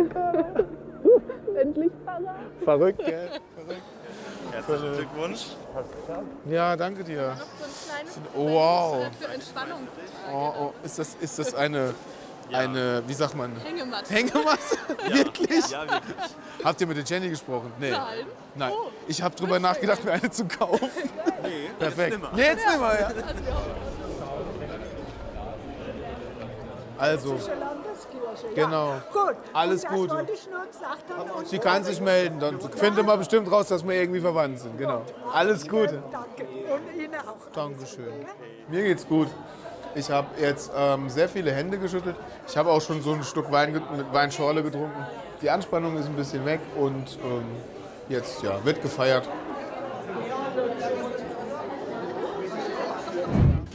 Endlich parat. Verrückt, gell? Verrückt. Herzlichen Glückwunsch. Ja, danke dir. Noch so ein kleines Oh, wow. für Entspannung. Oh, ist das eine, wie sagt man? Hängematte. Hängematte? Wirklich? Ja, wirklich. Habt ihr mit der Jenny gesprochen? Nee. Nein. Nein. Oh. Ich habe drüber nachgedacht, mir eine zu kaufen. Nee, Perfekt. Jetzt nimmer. Nee, jetzt nimmer, ja. Also, Landeskirche. genau. Ja. Gut. Alles und Gute. Das wollte ich nur gesagt haben. Und Sie kann sich melden, dann findet man bestimmt raus, dass wir irgendwie verwandt sind. Genau. Alles Gute. Danke. Und Ihnen auch. Dankeschön. Mir geht's gut. Ich habe jetzt sehr viele Hände geschüttelt. Ich habe auch schon so ein Stück Wein mit Weinschorle getrunken. Die Anspannung ist ein bisschen weg und jetzt ja, wird gefeiert.